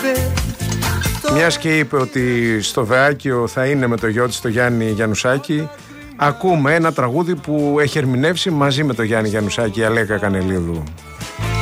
Μιας και είπε ότι στο Βεάκιο θα είναι με το γιο της, το Γιάννη Γιαννουσάκη, ακούμε ένα τραγούδι που έχει ερμηνεύσει μαζί με το Γιάννη Γιαννουσάκη η Αλέκα Κανελίδου.